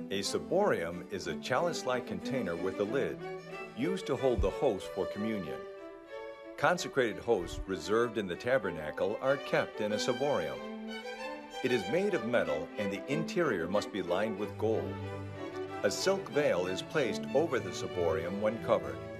A ciborium is a chalice-like container with a lid, used to hold the host for communion. Consecrated hosts reserved in the tabernacle are kept in a ciborium. It is made of metal and the interior must be lined with gold. A silk veil is placed over the ciborium when covered.